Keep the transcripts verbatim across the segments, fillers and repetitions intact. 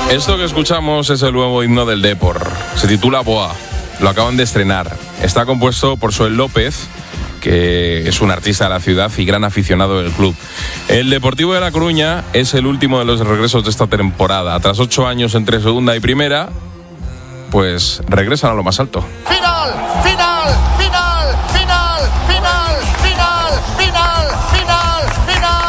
Esto que escuchamos es el nuevo himno del Depor. Se titula Boa. Lo acaban de estrenar. Está compuesto por Soel López, que es un artista de la ciudad y gran aficionado del club. El Deportivo de La Coruña es el último de los regresos de esta temporada. Tras ocho años entre segunda y primera, pues regresan a lo más alto. Final, final, final, final, final, final, final, final, final.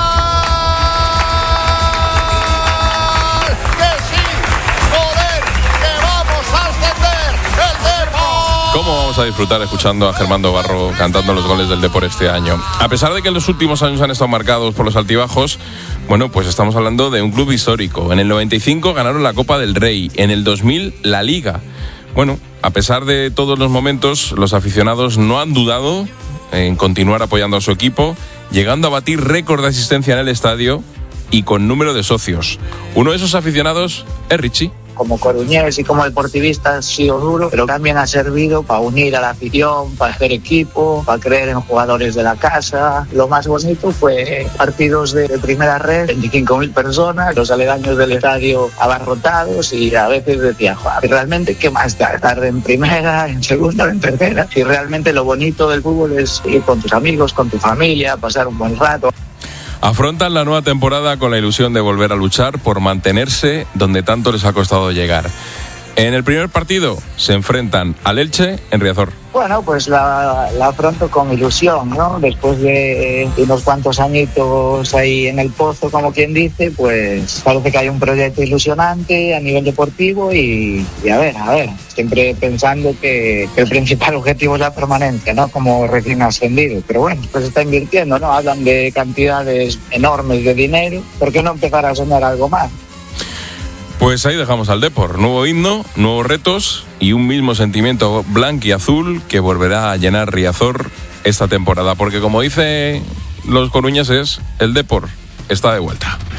Que sí, joder, que vamos a ascender el Depor. ¿Cómo vamos a disfrutar escuchando a Germán Barro cantando los goles del Depor este año? A pesar de que los últimos años han estado marcados por los altibajos, bueno, pues estamos hablando de un club histórico. En el noventa y cinco ganaron la Copa del Rey, en el dos mil la Liga. Bueno, a pesar de todos los momentos, los aficionados no han dudado en continuar apoyando a su equipo, llegando a batir récord de asistencia en el estadio y con número de socios. Uno de esos aficionados es Richie. Como coruñés y como deportivista ha sido duro, pero también ha servido para unir a la afición, para hacer equipo, para creer en jugadores de la casa. Lo más bonito fue partidos de primera red, veinticinco mil personas, los aledaños del estadio abarrotados, y a veces decía, joder, realmente qué más da estar en primera, en segunda o en tercera, si realmente lo bonito del fútbol es ir con tus amigos, con tu familia, pasar un buen rato. Afrontan la nueva temporada con la ilusión de volver a luchar por mantenerse donde tanto les ha costado llegar. En el primer partido se enfrentan al Elche en Riazor. Bueno, pues la, la afronto con ilusión, ¿no? Después de unos cuantos añitos ahí en el pozo, como quien dice, pues parece que hay un proyecto ilusionante a nivel deportivo y, y a ver, a ver, siempre pensando que, que el principal objetivo es la permanencia, ¿no? Como recién ascendido, pero bueno, pues se está invirtiendo, ¿no? Hablan de cantidades enormes de dinero, ¿por qué no empezar a soñar algo más? Pues ahí dejamos al Depor. Nuevo himno, nuevos retos y un mismo sentimiento blanquiazul que volverá a llenar Riazor esta temporada. Porque como dicen los coruñeses, el Depor está de vuelta.